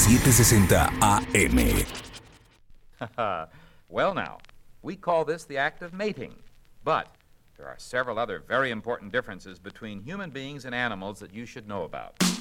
760 AM. Well, now, we call this the act of mating, but there are several other very important differences between human beings and animals that you should know about.